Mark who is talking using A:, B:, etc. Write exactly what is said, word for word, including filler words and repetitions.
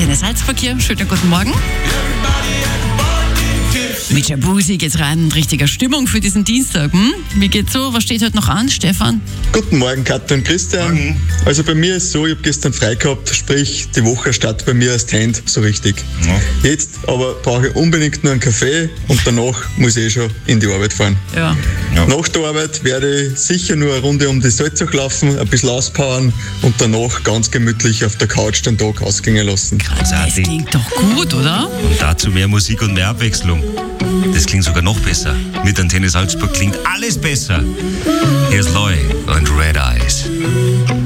A: Antenne Salzburg hier. Schönen guten Morgen. Mit Jabusi geht's rein, richtiger Stimmung für diesen Dienstag. Hm? Wie geht's so? Was steht heute noch an, Stefan?
B: Guten Morgen, Katja und Christian.
C: Morgen.
B: Also bei mir ist so, ich habe gestern frei gehabt, sprich die Woche startet bei mir als Hand so richtig.
C: Ja.
B: Jetzt aber brauche ich unbedingt nur einen Kaffee und danach muss ich eh schon in die Arbeit fahren.
A: Ja.
C: Ja.
B: Nach der Arbeit werde ich sicher nur eine Runde um die Salzach laufen, ein bisschen auspowern und danach ganz gemütlich auf der Couch den Tag ausgehen lassen.
A: Das
C: Großartig.
A: klingt doch gut, oder?
C: Und dazu mehr Musik und mehr Abwechslung. Das klingt sogar noch besser. Mit Antenne Salzburg klingt alles besser. Hier ist Loy und Red Eyes.